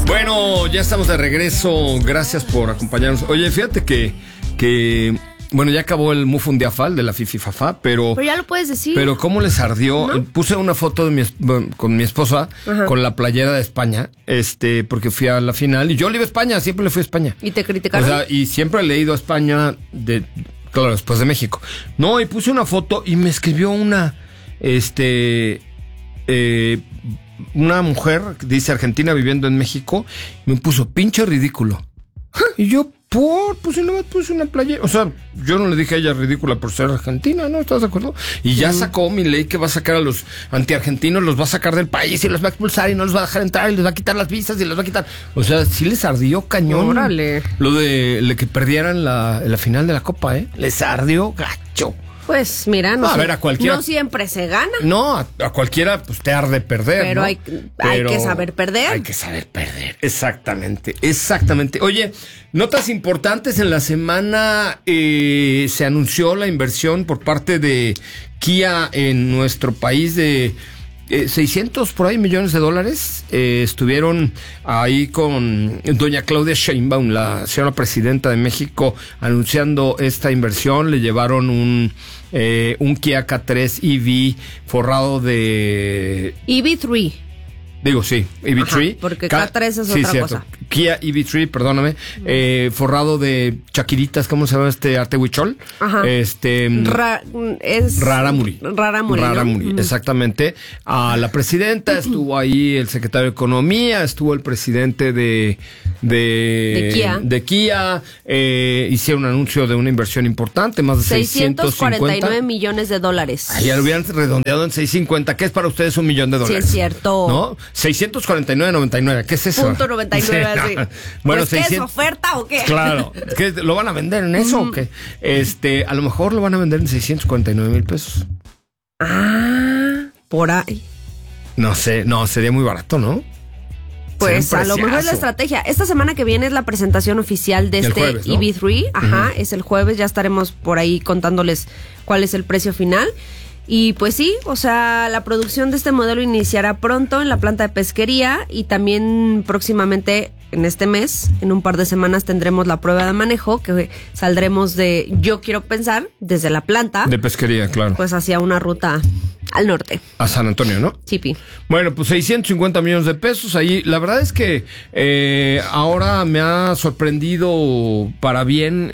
Bueno, ya estamos de regreso. Gracias por acompañarnos. Oye, fíjate que bueno, ya acabó el Mufundiafal de la Fififafa, pero ya lo puedes decir. Pero cómo les ardió. ¿No? Puse una foto de con mi esposa, ajá, con la playera de España, porque fui a la final y yo le iba a España, siempre le fui a España. ¿Y te criticaron? O sea, y siempre le he ido a España claro, después de México. No, y puse una foto y me escribió una mujer, dice Argentina viviendo en México, me puso pinche ridículo. Y yo, pues no me puse una playera. O sea, yo no le dije a ella ridícula por ser argentina, ¿no? ¿Estás de acuerdo? Y ya sacó mi ley que va a sacar a los antiargentinos, los va a sacar del país y los va a expulsar y no los va a dejar entrar y les va a quitar las visas y les va a quitar. O sea, sí les ardió cañón. Órale. Lo de que perdieran la final de la Copa, ¿eh? Les ardió gacho. Pues mira, a ver, a cualquiera, no siempre se gana. No, a cualquiera pues te arde perder. Pero, ¿no? hay que saber perder. Hay que saber perder, exactamente. Oye, notas importantes en la semana. Se anunció la inversión por parte de Kia en nuestro país de 600 por ahí millones de dólares. Estuvieron ahí con doña Claudia Sheinbaum, la señora presidenta de México, anunciando esta inversión. Le llevaron un Kia K3 EV forrado de EV3. Digo, sí, EV3. Ajá, porque K3 es otra cosa. Kia EV3, perdóname, forrado de chaquiritas, ¿cómo se llama arte huichol? Ajá. Raramuri. Raramuri, ¿no? Exactamente. A la presidenta, estuvo ahí el secretario de Economía, estuvo el presidente de Kia. Hicieron un anuncio de una inversión importante, más de 649 millones de dólares. Ya lo hubieran redondeado en 650, que es para ustedes $1 millón. Sí, es cierto. ¿No? 649.99, ¿qué es eso? Punto 99, así. Bueno, pues, ¿qué es oferta o qué? Claro, ¿qué, lo van a vender en eso o qué? A lo mejor lo van a vender en 649 mil pesos. Por ahí. No sé, sería muy barato, ¿no? Pues a lo mejor es la estrategia. Esta semana que viene es la presentación oficial de jueves, ¿no? EV3. Ajá, es el jueves, ya estaremos por ahí contándoles cuál es el precio final. Y pues sí, o sea, la producción de este modelo iniciará pronto en la planta de pesquería y también próximamente en este mes, en un par de semanas, tendremos la prueba de manejo que saldremos yo quiero pensar, desde la planta. De pesquería, claro. Pues hacia una ruta al norte. A San Antonio, ¿no? Chipi. Bueno, pues 650 millones de pesos ahí. La verdad es que ahora me ha sorprendido para bien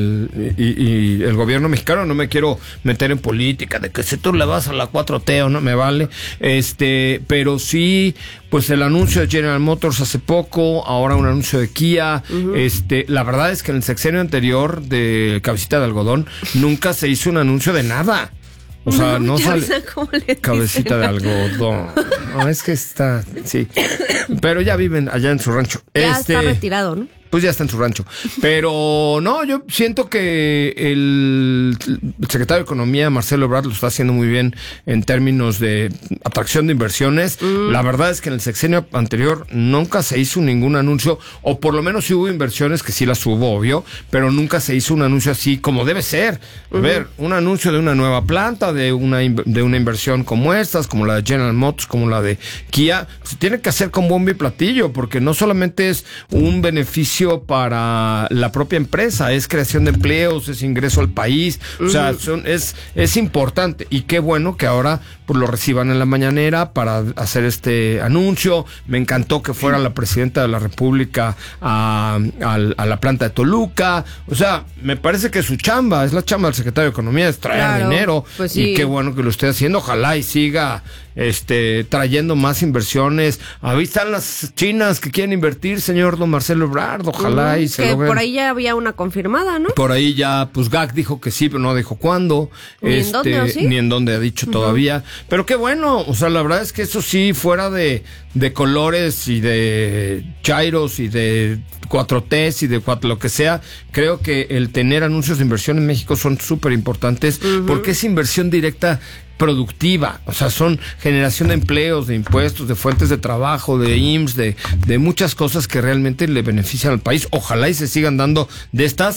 el gobierno mexicano. No me quiero meter en política de que si tú le vas a la 4T o no me vale. Pero sí, pues el anuncio de General Motors hace poco, ahora un anuncio de Kia. La verdad es que en el sexenio anterior de Cabecita de Algodón nunca se hizo un anuncio de nada. O sea, no sale cabecita de algodón. No, es que está, sí. Pero ya viven allá en su rancho. Ya está retirado, ¿no? Pues ya está en su rancho. Pero no, yo siento que el secretario de Economía, Marcelo Ebrard, lo está haciendo muy bien en términos de atracción de inversiones. La verdad es que en el sexenio anterior nunca se hizo ningún anuncio, o por lo menos sí hubo inversiones, que sí las hubo, obvio, pero nunca se hizo un anuncio así como debe ser. A ver, un anuncio de una nueva planta, de una inversión como estas, como la de General Motors, como la de Kia, se tiene que hacer con bombo y platillo, porque no solamente es un beneficio para la propia empresa, es creación de empleos, es ingreso al país, o sea, es importante, y qué bueno que ahora pues lo reciban en la mañanera para hacer este anuncio. Me encantó que fuera la presidenta de la República a la planta de Toluca. O sea, me parece que su chamba, es la chamba del secretario de Economía, es traer dinero, pues sí. Y qué bueno que lo esté haciendo. Ojalá y siga trayendo más inversiones. Ahí están las chinas que quieren invertir, señor don Marcelo Ebrard. Ojalá y se que logren. Por ahí ya había una confirmada, ¿no? Por ahí ya, pues GAC dijo que sí, pero no dijo cuándo. Ni en dónde, ¿o sí? Ni en dónde ha dicho todavía. Pero qué bueno, o sea, la verdad es que eso sí, fuera de colores y de chairos y de 4Ts y de lo que sea, creo que el tener anuncios de inversión en México son súper importantes, porque es inversión directa productiva, o sea, son generación de empleos, de impuestos, de fuentes de trabajo, de IMSS, de muchas cosas que realmente le benefician al país. Ojalá y se sigan dando de estas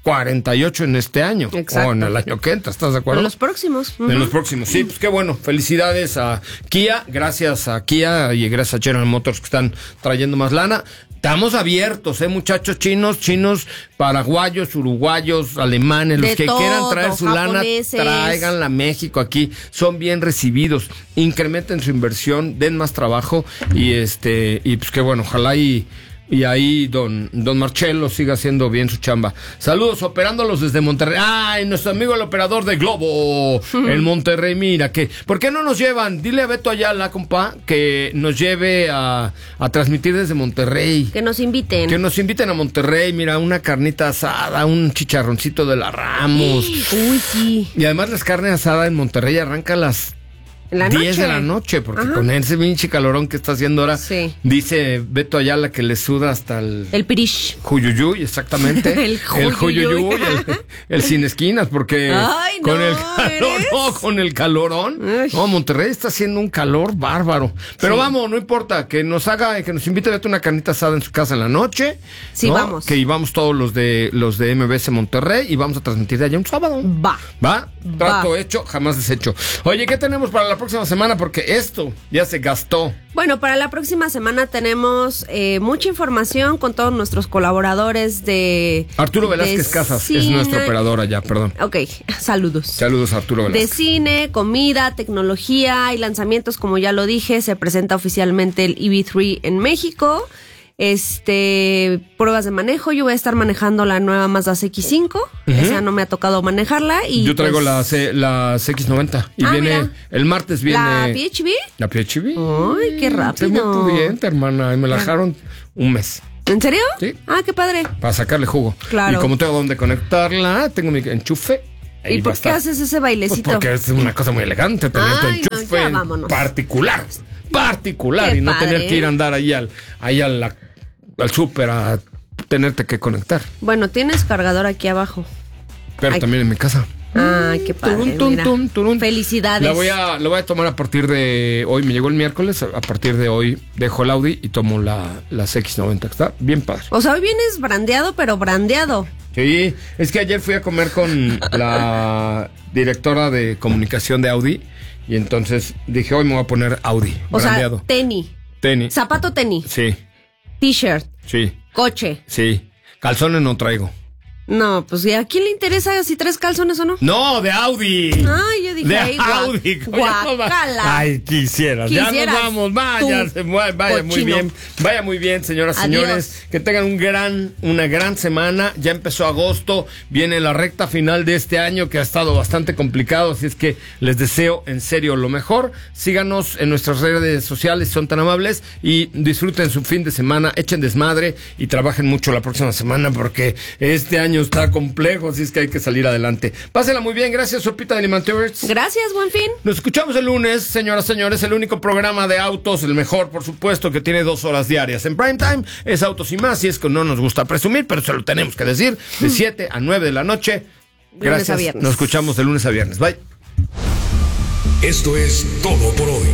48 en este año. Exacto. O en el año que entra, ¿estás de acuerdo? En los próximos. En los próximos, sí, pues qué bueno. Felicidades a Kia, gracias a Kia y gracias a General Motors que están trayendo más lana. Estamos abiertos, muchachos, chinos, paraguayos, uruguayos, alemanes, los que quieran traer su japoneses. Lana, tráiganla a México aquí, son bien recibidos, incrementen su inversión, den más trabajo y pues qué bueno, ojalá y ahí don Marcelo siga haciendo bien su chamba. Saludos, operándolos desde Monterrey. ¡Ay, nuestro amigo el operador de Globo en Monterrey! Mira, ¿por qué no nos llevan? Dile a Beto Ayala, compa, que nos lleve a transmitir desde Monterrey. Que nos inviten. Que nos inviten a Monterrey, mira, una carnita asada, un chicharroncito de la Ramos. Uy, sí. Y además las carnes asadas en Monterrey arrancan las 10 de la noche, porque con ese pinche calorón que está haciendo ahora, dice Beto Ayala que le suda hasta el pirish. Juyuyuy, exactamente. el Juyuyuy. el sin esquinas, porque con el calor, con el calorón. No, Monterrey está haciendo un calor bárbaro. Pero vamos, no importa, que nos invite a una carnita asada en su casa en la noche. Sí, ¿no? Vamos. Que íbamos todos los de MBS Monterrey y vamos a transmitir de allá un sábado. ¿Va? Trato hecho, jamás deshecho. Oye, ¿qué tenemos para la próxima semana? Porque esto ya se gastó. Bueno, para la próxima semana tenemos mucha información con todos nuestros colaboradores de... Arturo Velázquez Casas es nuestro operador allá, perdón. Ok, saludos. Saludos, Arturo Velázquez. De cine, comida, tecnología y lanzamientos, como ya lo dije, se presenta oficialmente el EV3 en México. Pruebas de manejo, yo voy a estar manejando la nueva Mazda CX-5, esa no me ha tocado manejarla y yo traigo la CX-90 y viene, mira, el martes viene ¿La PHV? La PHV. Ay, qué rápido. Muy pudiente, hermana, y me la dejaron un mes. ¿En serio? Sí. Qué padre. Para sacarle jugo. Claro. Y como tengo donde conectarla, tengo mi enchufe. ¿Y por qué haces ese bailecito? Pues porque es una cosa muy elegante tener tu enchufe particular. Qué y no padre, tener que ir a andar ahí al súper a tenerte que conectar. Bueno, tienes cargador aquí abajo. Pero también en mi casa. Qué padre. Turun. Felicidades. La voy a tomar a partir de hoy. Me llegó el miércoles. A partir de hoy dejo el Audi y tomo la CX-90. Que está bien padre. O sea, hoy vienes brandeado, pero brandeado. Sí, es que ayer fui a comer con la directora de comunicación de Audi. Y entonces dije, hoy me voy a poner Audi. O brandeado. Sea, tenis. Zapato tenis. Sí. T-shirt. Sí. Coche. Sí. Calzones no traigo. No, pues ¿a quién le interesa si traes calzones o no? No, de Audi. Ay, yo dije, de Audi. Guacala. Ay, quisieras. Ya nos vamos, vaya muy bien. Vaya muy bien, señoras y señores. Que tengan una gran semana. Ya empezó agosto, viene la recta final de este año que ha estado bastante complicado, así es que les deseo en serio lo mejor. Síganos en nuestras redes sociales, son tan amables, y disfruten su fin de semana, echen desmadre y trabajen mucho la próxima semana porque este año está complejo, así es que hay que salir adelante. Pásenla muy bien, gracias, Sopita de Limantovers. Gracias, buen fin. Nos escuchamos el lunes, señoras y señores, el único programa de autos, el mejor, por supuesto, que tiene 2 horas diarias. En prime time es Autos y Más, y es que no nos gusta presumir, pero se lo tenemos que decir, de 7 a 9 de la noche. Gracias. Lunes a viernes. Nos escuchamos de lunes a viernes. Bye. Esto es todo por hoy.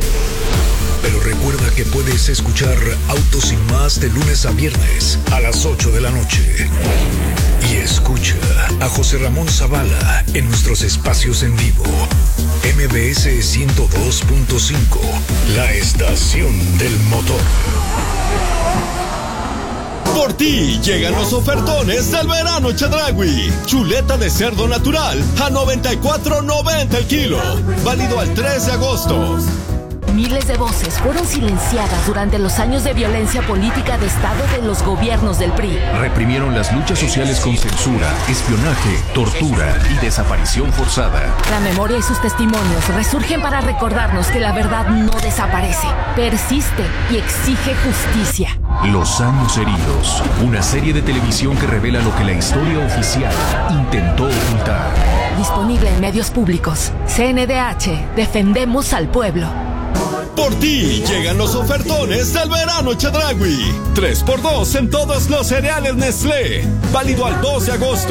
Pero recuerda que puedes escuchar Autos y Más de lunes a viernes a las 8 de la noche. Y escucha a José Ramón Zavala en nuestros espacios en vivo. MBS 102.5, la estación del motor. Por ti llegan los ofertones del verano Chedraui. Chuleta de cerdo natural a $94.90 el kilo. Válido al 3 de agosto. Miles de voces fueron silenciadas durante los años de violencia política de Estado de los gobiernos del PRI. Reprimieron las luchas sociales con censura, espionaje, tortura y desaparición forzada. La memoria y sus testimonios resurgen para recordarnos que la verdad no desaparece, persiste y exige justicia. Los años heridos, una serie de televisión que revela lo que la historia oficial intentó ocultar. Disponible en medios públicos. CNDH, defendemos al pueblo. Por ti llegan los ofertones del verano Chedraui. 3x2 en todos los cereales Nestlé. Válido al 2 de agosto.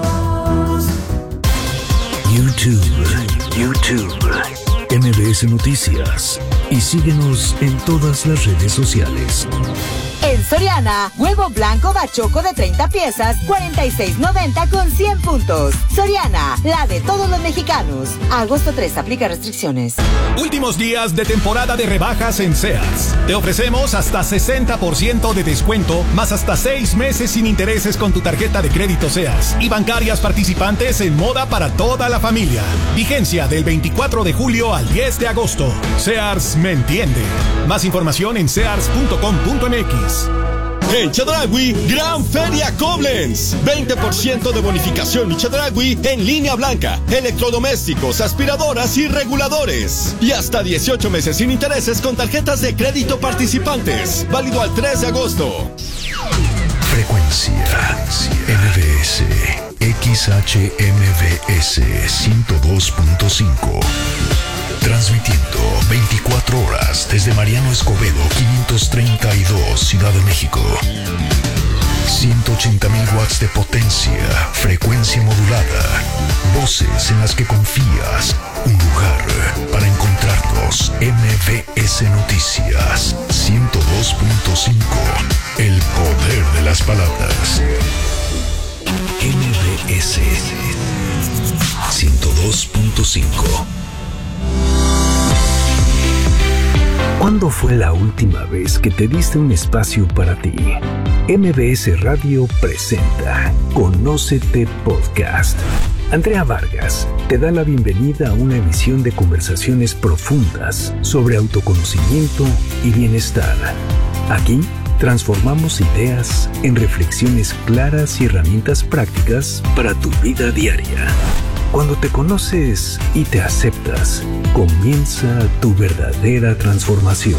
YouTube. MBS Noticias. Y síguenos en todas las redes sociales. En Soriana, huevo blanco bachoco de 30 piezas, $46.90 con 100 puntos. Soriana, la de todos los mexicanos. Agosto 3, aplica restricciones. Últimos días de temporada de rebajas en Sears. Te ofrecemos hasta 60% de descuento, más hasta 6 meses sin intereses con tu tarjeta de crédito Sears y bancarias participantes en moda para toda la familia. Vigencia del 24 de julio al 10 de agosto. Sears me entiende. Más información en sears.com.mx. En Chedraui, Gran Feria Koblenz. 20% de bonificación y Chedraui en línea blanca, electrodomésticos, aspiradoras y reguladores. Y hasta 18 meses sin intereses con tarjetas de crédito participantes. Válido al 3 de agosto. Frecuencia MBS XHMBS 102.5. Transmitiendo 24 horas desde Mariano Escobedo 532, Ciudad de México. 180.000 watts de potencia, frecuencia modulada. Voces en las que confías. Un lugar para encontrarnos. MBS Noticias 102.5. El poder de las palabras. MBS 102.5. ¿Cuándo fue la última vez que te diste un espacio para ti? MBS Radio presenta Conócete Podcast. Andrea Vargas te da la bienvenida a una emisión de conversaciones profundas sobre autoconocimiento y bienestar. Aquí transformamos ideas en reflexiones claras y herramientas prácticas para tu vida diaria. Cuando te conoces y te aceptas, comienza tu verdadera transformación.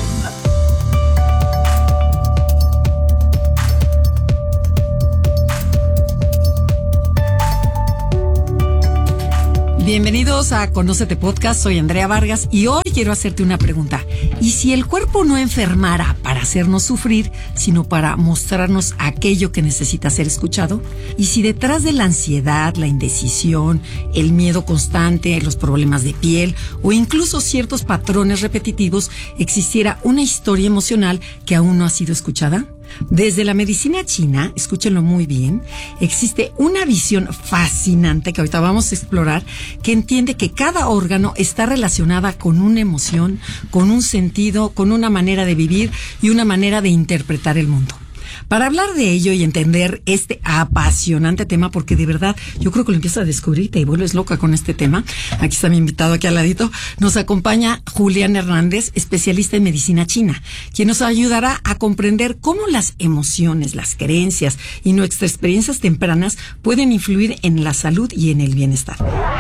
Bienvenidos a Conócete Podcast, soy Andrea Vargas y hoy quiero hacerte una pregunta. ¿Y si el cuerpo no enfermara para hacernos sufrir, sino para mostrarnos aquello que necesita ser escuchado? ¿Y si detrás de la ansiedad, la indecisión, el miedo constante, los problemas de piel o incluso ciertos patrones repetitivos existiera una historia emocional que aún no ha sido escuchada? Desde la medicina china, escúchenlo muy bien, existe una visión fascinante que ahorita vamos a explorar, que entiende que cada órgano está relacionada con una emoción, con un sentido, con una manera de vivir y una manera de interpretar el mundo. Para hablar de ello y entender este apasionante tema, porque de verdad yo creo que lo empiezas a descubrir y te vuelves loca con este tema. Aquí está mi invitado, aquí al ladito. Nos acompaña Julián Hernández, especialista en medicina china, quien nos ayudará a comprender cómo las emociones, las creencias y nuestras experiencias tempranas pueden influir en la salud y en el bienestar.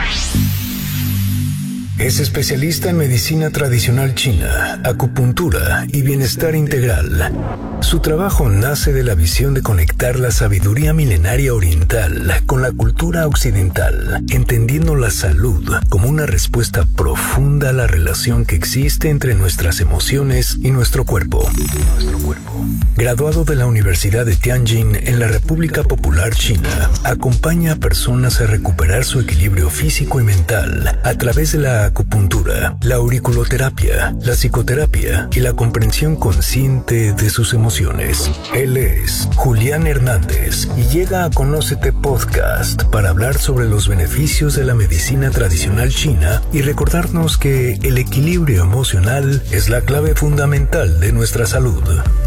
Es especialista en medicina tradicional china, acupuntura y bienestar integral. Su trabajo nace de la visión de conectar la sabiduría milenaria oriental con la cultura occidental, entendiendo la salud como una respuesta profunda a la relación que existe entre nuestras emociones y nuestro cuerpo. Graduado de la Universidad de Tianjin en la República Popular China, acompaña a personas a recuperar su equilibrio físico y mental a través de la acupuntura, la auriculoterapia, la psicoterapia y la comprensión consciente de sus emociones. Él es Julián Hernández y llega a Conócete Podcast para hablar sobre los beneficios de la medicina tradicional china y recordarnos que el equilibrio emocional es la clave fundamental de nuestra salud.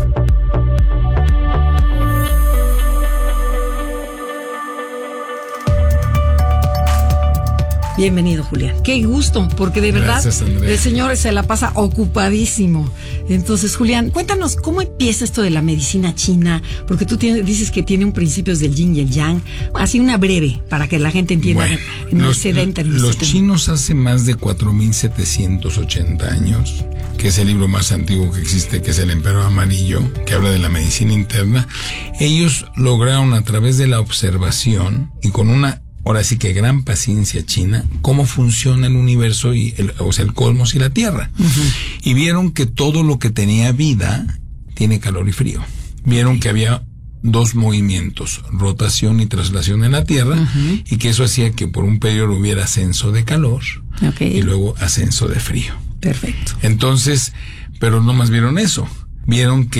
Bienvenido, Julián. Qué gusto, porque de verdad el señor se la pasa ocupadísimo. Entonces, Julián, cuéntanos cómo empieza esto de la medicina china, porque tú dices que tiene un principio del yin y el yang. Así una breve, para que la gente entienda. Bueno, los chinos hace más de 4.780 años, que es el libro más antiguo que existe, que es El Emperador Amarillo, que habla de la medicina interna. Ellos lograron a través de la observación y con una ahora sí que gran paciencia china, cómo funciona el universo y el cosmos y la Tierra. Y vieron que todo lo que tenía vida tiene calor y frío. Vieron que había dos movimientos, rotación y traslación en la Tierra, y que eso hacía que por un periodo hubiera ascenso de calor y luego ascenso de frío. Perfecto. Entonces, pero no más vieron eso. Vieron que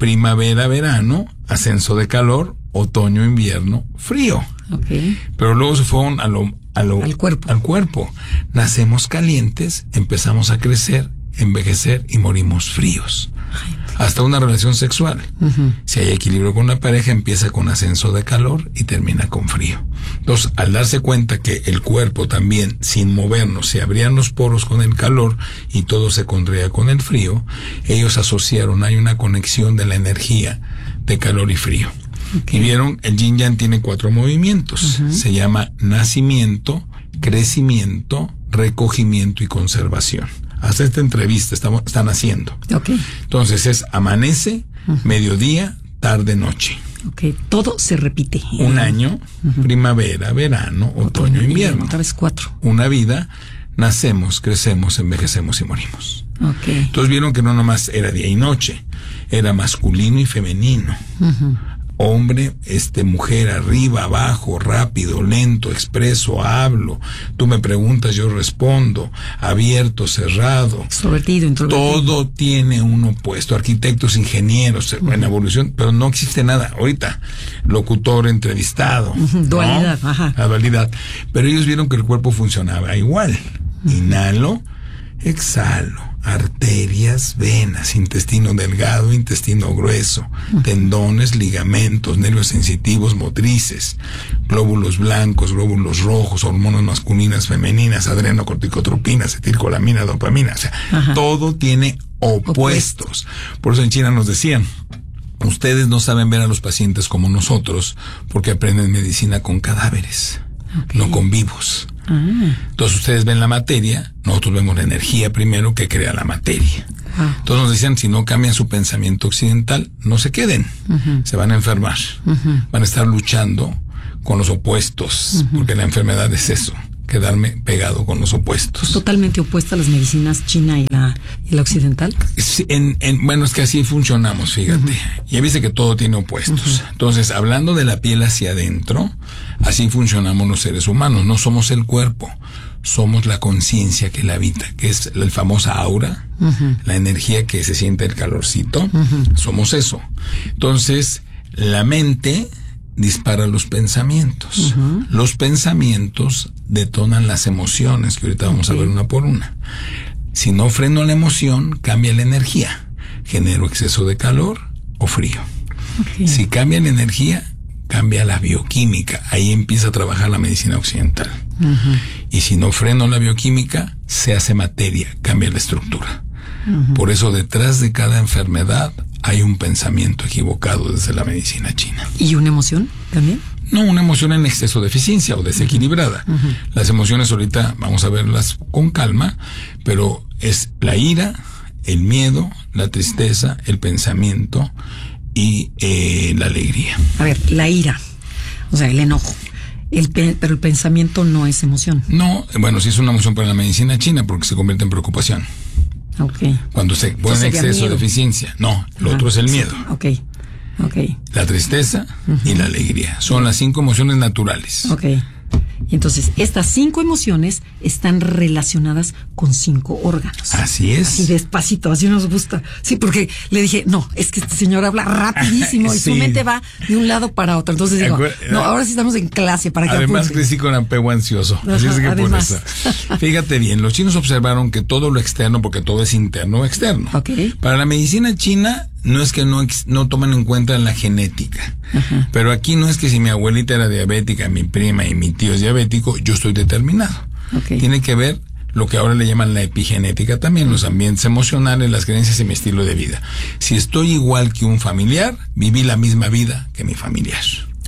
primavera, verano, ascenso de calor, otoño, invierno, frío. Okay. Pero luego se fueron al cuerpo. Nacemos calientes, empezamos a crecer, envejecer y morimos fríos. Hasta una relación sexual. Si hay equilibrio con la pareja, empieza con ascenso de calor y termina con frío. Entonces, al darse cuenta que el cuerpo también, sin movernos, se abrían los poros con el calor y todo se contraía con el frío, ellos asociaron, hay una conexión de la energía de calor y frío. Okay. Y vieron, el yin yang tiene 4 movimientos. Se llama nacimiento, crecimiento, recogimiento y conservación. Hasta esta entrevista están haciendo. Okay. Entonces es amanece, mediodía, tarde, noche. Okay. Todo se repite. Un año, primavera, verano, otoño, invierno. Otra vez 4. Una vida, nacemos, crecemos, envejecemos y morimos. Okay. Entonces vieron que no nomás era día y noche, era masculino y femenino. Hombre, mujer, arriba, abajo, rápido, lento, expreso, hablo. Tú me preguntas, yo respondo. Abierto, cerrado. Extrovertido, introvertido. Todo tiene un opuesto. Arquitectos, ingenieros, en evolución, pero no existe nada. Ahorita, locutor, entrevistado. Dualidad, ¿no? Ajá. La dualidad. Pero ellos vieron que el cuerpo funcionaba igual. Inhalo, exhalo. Arterias, venas, intestino delgado, intestino grueso, tendones, ligamentos, nervios sensitivos, motrices, glóbulos blancos, glóbulos rojos, hormonas masculinas, femeninas, adrenocorticotropina, acetilcolamina, dopamina. O sea, todo tiene opuestos. Por eso en China nos decían, ustedes no saben ver a los pacientes como nosotros porque aprenden medicina con cadáveres, no con vivos. Entonces ustedes ven la materia, nosotros vemos la energía primero que crea la materia. Entonces nos decían, si no cambian su pensamiento occidental, no se queden, se van a enfermar, van a estar luchando con los opuestos, porque la enfermedad es eso, quedarme pegado con los opuestos. ¿Es totalmente opuesta a las medicinas china y la occidental? Sí, bueno, es que así funcionamos, fíjate. Ya viste que todo tiene opuestos. Entonces, hablando de la piel hacia adentro, así funcionamos los seres humanos. No somos el cuerpo, somos la conciencia que la habita, que es la famosa aura, la energía que se siente el calorcito. Somos eso. Entonces, la mente dispara los pensamientos. Los pensamientos detonan las emociones, que ahorita vamos a ver una por una. Si no freno la emoción, cambia la energía. Genero exceso de calor o frío. Si cambia la energía, cambia la bioquímica. Ahí empieza a trabajar la medicina occidental. Y si no freno la bioquímica, se hace materia, cambia la estructura. Por eso detrás de cada enfermedad hay un pensamiento equivocado desde la medicina china. ¿Y una emoción también? No, una emoción en exceso de eficiencia o desequilibrada. Las emociones ahorita vamos a verlas con calma, pero es la ira, el miedo, la tristeza, el pensamiento y la alegría. A ver, la ira, o sea, el enojo. Pero el pensamiento no es emoción. No, bueno, sí es una emoción para la medicina china porque se convierte en preocupación. Cuando se pone en exceso de eficiencia. No, lo otro es el miedo. La tristeza y la alegría. Son las 5 emociones naturales. Y entonces, estas 5 emociones están relacionadas con 5 órganos. Así es. Así despacito, así nos gusta. Sí, porque le dije, no, es que este señor habla rapidísimo y su mente va de un lado para otro. Entonces digo, no, ahora sí estamos en clase para que además apunte. crecí con apego ansioso. Así es que por eso. Fíjate bien, los chinos observaron que todo lo externo, porque todo es interno o externo. Para la medicina china, no es que no toman en cuenta la genética. Pero aquí no es que si mi abuelita era diabética, mi prima y mi tío es diabético, yo estoy determinado. Tiene que ver lo que ahora le llaman la epigenética también, los ambientes emocionales, las creencias y mi estilo de vida. Si estoy igual que un familiar, viví la misma vida que mi familiar.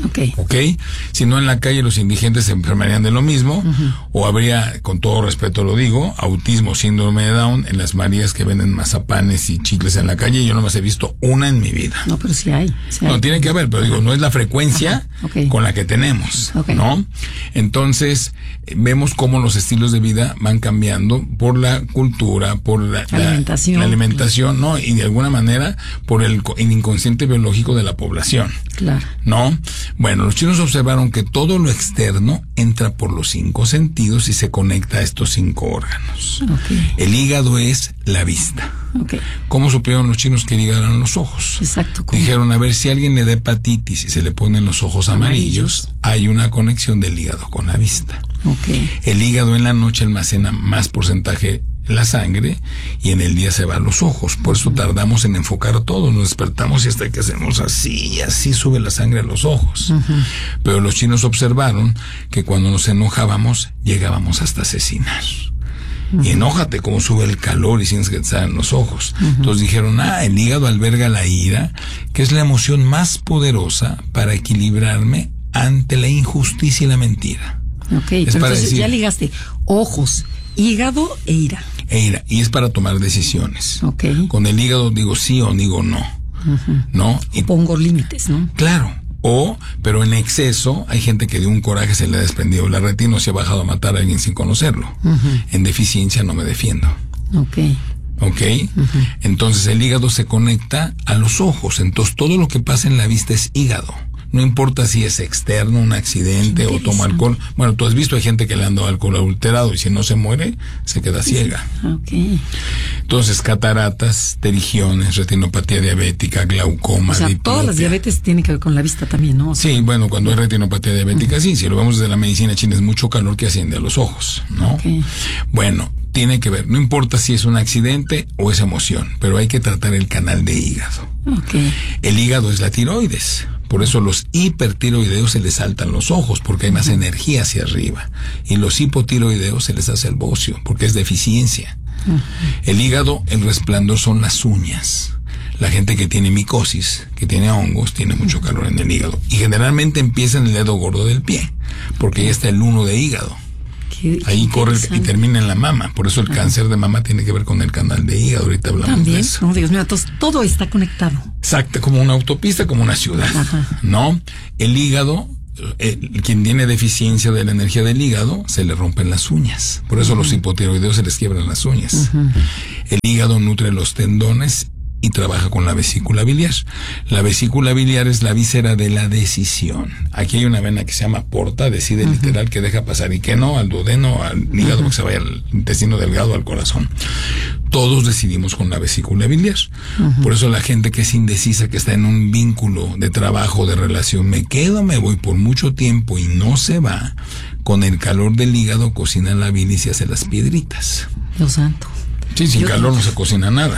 Si no, en la calle los indigentes se enfermarían de lo mismo, o habría, con todo respeto lo digo, autismo, síndrome de Down en las Marías que venden mazapanes y chicles en la calle. Yo no más he visto una en mi vida. No, pero sí hay. No, tiene que haber, pero digo, no es la frecuencia con la que tenemos, ¿no? Entonces, vemos cómo los estilos de vida van cambiando por la cultura, por la alimentación, ¿no? Y de alguna manera por el inconsciente biológico de la población. ¿No? Bueno, los chinos observaron que todo lo externo entra por los 5 sentidos y se conecta a estos 5 órganos. El hígado es la vista. Okay. ¿Cómo supieron los chinos que el hígado eran los ojos? Exacto. Dijeron, a ver, si alguien le da hepatitis y se le ponen los ojos amarillos, hay una conexión del hígado con la vista. Okay. El hígado en la noche almacena más porcentaje la sangre y en el día se va a los ojos. Por eso tardamos en enfocar todo. Nos despertamos y hasta que hacemos así, así sube la sangre a los ojos. Pero los chinos observaron que cuando nos enojábamos, llegábamos hasta asesinar. Y enójate cómo sube el calor y sientes que te salen los ojos. Entonces dijeron, el hígado alberga la ira, que es la emoción más poderosa para equilibrarme ante la injusticia y la mentira. Ok, pero entonces ya ligaste ojos, hígado e ira. Y es para tomar decisiones. Okay. Con el hígado digo sí o digo no. ¿No? Y pongo límites, ¿no? Claro. Pero en exceso, hay gente que de un coraje se le ha desprendido la retina o se ha bajado a matar a alguien sin conocerlo. En deficiencia no me defiendo. ¿Ok? Entonces el hígado se conecta a los ojos. Entonces todo lo que pasa en la vista es hígado. No importa si es externo, un accidente o toma alcohol. Bueno, tú has visto, hay gente que le han dado alcohol adulterado y si no se muere, se queda ciega. Entonces, cataratas, pterigiones, retinopatía diabética, glaucoma, o sea, todas las diabetes tienen que ver con la vista también, ¿no? O sea, sí, bueno, cuando hay retinopatía diabética, sí. Si lo vemos desde la medicina china, es mucho calor que asciende a los ojos, ¿no? Bueno, tiene que ver. No importa si es un accidente o es emoción, pero hay que tratar el canal de hígado. El hígado es la tiroides. Por eso los hipertiroideos se les saltan los ojos, porque hay más energía hacia arriba. Y los hipotiroideos se les hace el bocio, porque es deficiencia. El hígado, el resplandor son las uñas. La gente que tiene micosis, que tiene hongos, tiene mucho calor en el hígado. Y generalmente empieza en el dedo gordo del pie, porque ahí está el 1 de hígado. Ahí corre y termina en la mama. Por eso el cáncer de mama tiene que ver con el canal de hígado. Ahorita hablamos de eso. No, Dios mío, todo está conectado. Exacto, como una autopista, como una ciudad. ¿No? El hígado, quien tiene deficiencia de la energía del hígado, se le rompen las uñas. Por eso los hipotiroideos se les quiebran las uñas. El hígado nutre los tendones y trabaja con la vesícula biliar. La vesícula biliar es la víscera de la decisión. Aquí hay una vena que se llama porta, decide literal que deja pasar y que no, al duodeno, al hígado, que se vaya al intestino delgado, al corazón. Todos decidimos con la vesícula biliar. Por eso la gente que es indecisa, que está en un vínculo de trabajo, de relación, me quedo, me voy por mucho tiempo y no se va, con el calor del hígado cocina la bilis y hace las piedritas. Dios santo. Sí, sin calor no se cocina nada.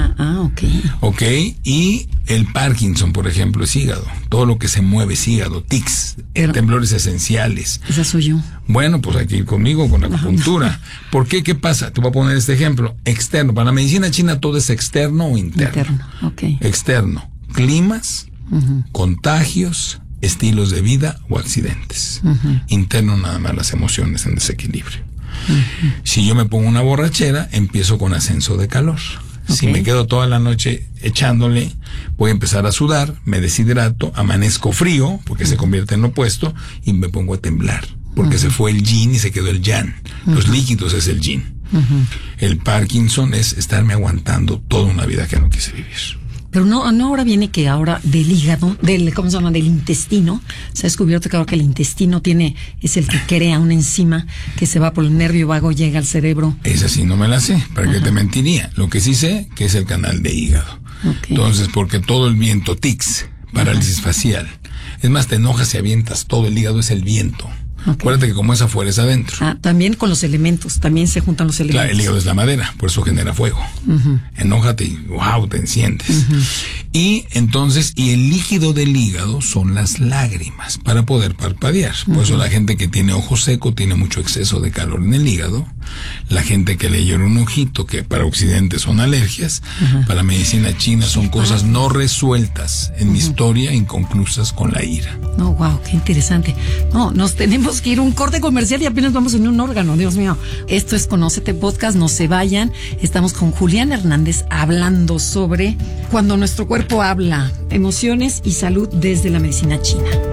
Ok, y el Parkinson, por ejemplo, es hígado. Todo lo que se mueve es hígado, tics, temblores esenciales. Esa soy yo. Bueno, pues hay que ir conmigo con la acupuntura. ¿Por qué? ¿Qué pasa? Te voy a poner este ejemplo. Externo. Para la medicina china todo es externo o interno. Externo. Climas, contagios, estilos de vida o accidentes. Interno nada más las emociones en desequilibrio. Si yo me pongo una borrachera, empiezo con ascenso de calor. Si me quedo toda la noche echándole, voy a empezar a sudar, me deshidrato, amanezco frío, porque se convierte en lo opuesto, y me pongo a temblar, porque se fue el yin y se quedó el yang. Los líquidos es el yin. El Parkinson es estarme aguantando toda una vida que no quise vivir. Pero no ahora viene que ahora del hígado, ¿cómo se llama? Del intestino. Se ha descubierto que ahora que el intestino es el que crea una enzima que se va por el nervio vago, llega al cerebro. Esa sí no me la sé, ¿para qué te mentiría? Lo que sí sé, que es el canal de hígado. Entonces, porque todo el viento, tics, parálisis facial. Es más, te enojas y avientas todo, el hígado es el viento. Acuérdate que como es afuera es adentro. También con los elementos, también se juntan los elementos. Claro, el hígado es la madera, por eso genera fuego. Enójate y wow, te enciendes. Y entonces, el líquido del hígado son las lágrimas para poder parpadear. Por eso la gente que tiene ojo seco tiene mucho exceso de calor en el hígado. La gente que le llora un ojito, que para occidente son alergias, para medicina china son cosas no resueltas en mi historia, inconclusas con la ira. No, wow, qué interesante. No, nos tenemos que ir a un corte comercial y apenas vamos en un órgano, Dios mío. Esto es Conócete Podcast, no se vayan. Estamos con Julián Hernández hablando sobre cuando nuestro cuerpo habla, emociones y salud desde la medicina china.